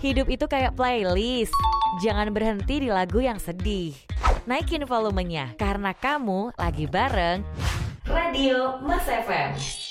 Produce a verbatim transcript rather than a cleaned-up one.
Hidup itu kayak playlist. Jangan berhenti di lagu yang sedih. Naikin volumenya karena kamu lagi bareng Radio Mas F M.